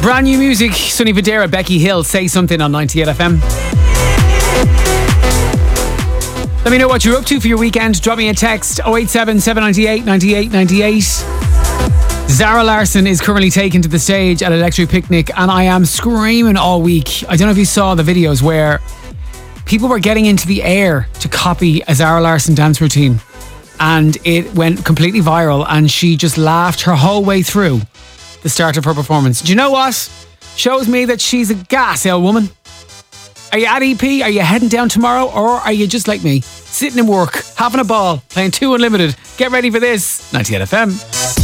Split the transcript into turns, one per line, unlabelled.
Brand new music, Sonny Fodera, Becky Hill, Say Something on 98 FM. Let me know what you're up to for your weekend. Drop me a text, 087 798 98 98. Zara Larsson is currently taken to the stage at Electric Picnic, and I am screaming all week. I don't know if you saw the videos where people were getting into the air to copy a Zara Larsson dance routine, and it went completely viral, and she just laughed her whole way through the start of her performance. Do you know what? Shows me that she's a gas old woman. Are you at EP? Are you heading down tomorrow? Or are you just like me, sitting in work, having a ball, playing 2 Unlimited? Get ready for this. 98 FM.